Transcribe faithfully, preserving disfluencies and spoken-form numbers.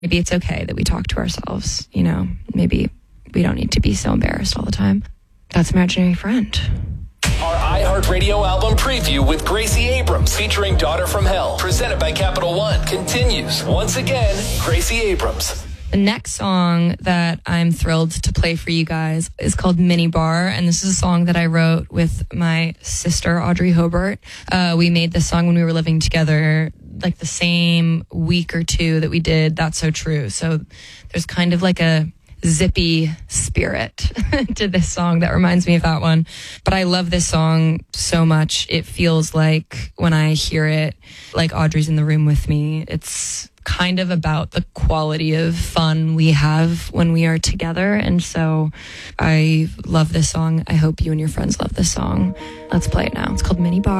maybe it's okay that we talk to ourselves, you know, maybe we don't need to be so embarrassed all the time. That's Imaginary Friend. Our iHeartRadio album preview with Gracie Abrams featuring Daughter from Hell, presented by Capital One, continues. Once again, Gracie Abrams. The next song that I'm thrilled to play for you guys is called Mini Bar, and this is a song that I wrote with my sister, Audrey Hobart. Uh, we made this song when we were living together, like the same week or two that we did That's So True. So there's kind of like a zippy spirit to this song that reminds me of that one. But I love this song so much. It feels like when I hear it, like Audrey's in the room with me. It's kind of about the quality of fun we have when we are together. And so I love this song. I hope you and your friends love this song. Let's play it now. It's called Mini Bar.